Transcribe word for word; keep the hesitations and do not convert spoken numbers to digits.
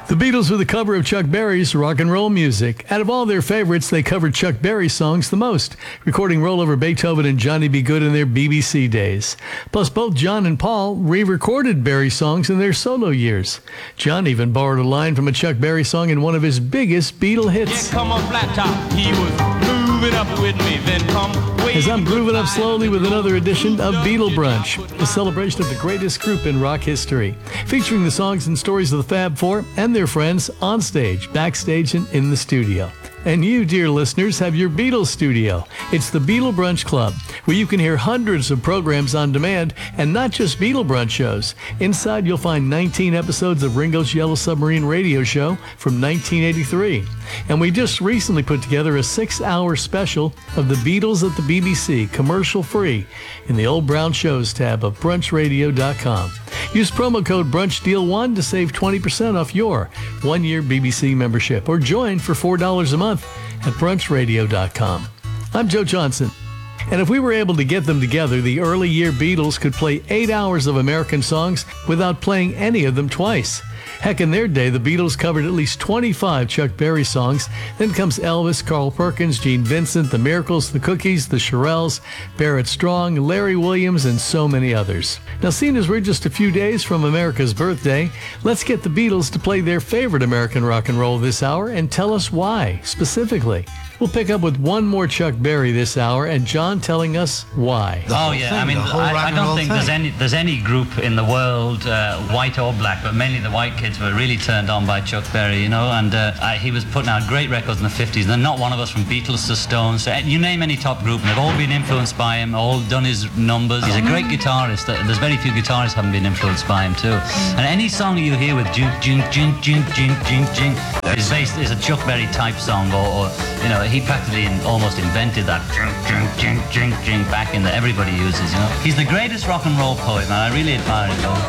The Beatles with a cover of Chuck Berry's rock and roll music. Out of all their favorites, they covered Chuck Berry songs the most, recording rollover Beethoven and Johnny B. Goode in their B B C days. Plus, both John and Paul re-recorded Berry songs in their solo years. John even borrowed a line from a Chuck Berry song in one of his biggest Beatle hits. Here come a flat top, he was moving up with me, then come As I'm grooving up slowly with another edition of Beatle Brunch, a celebration of the greatest group in rock history, featuring the songs and stories of the Fab Four and their friends on stage, backstage, and in the studio. And you, dear listeners, have your Beatles studio. It's the Beatle Brunch Club, where you can hear hundreds of programs on demand, and not just Beatle Brunch shows. Inside, you'll find nineteen episodes of Ringo's Yellow Submarine radio show from nineteen eighty-three. And we just recently put together a six-hour special of the Beatles at the B B C, commercial-free, in the Old Brown Shows tab of brunch radio dot com. Use promo code brunch deal one to save twenty percent off your one-year B B C membership, or join for four dollars a month at brunch radio dot com. I'm Joe Johnson. And if we were able to get them together, the early year Beatles could play eight hours of American songs without playing any of them twice. Heck, in their day, the Beatles covered at least twenty-five Chuck Berry songs. Then comes Elvis, Carl Perkins, Gene Vincent, The Miracles, The Cookies, The Shirelles, Barrett Strong, Larry Williams, and so many others. Now, seeing as we're just a few days from America's birthday, let's get the Beatles to play their favorite American rock and roll this hour and tell us why, specifically. We'll pick up with one more Chuck Berry this hour, and John telling us why. Oh yeah, thing, I mean, I, I don't think there's any there's any group in the world, uh, white or black, but mainly the white kids were really turned on by Chuck Berry, you know. And uh, I, he was putting out great records in the fifties. And not one of us, from Beatles to Stones, uh, you name any top group, and they've all been influenced by him, all done his numbers. He's a great guitarist. There's very few guitarists haven't been influenced by him too. And any song you hear with jink jink jink jink jink jink jink is based is a Chuck Berry type song, or, or you know, he practically in, almost invented that jink jink jink jink jink back in that everybody uses, you know. He's the greatest rock and roll poet, man. I really admire him.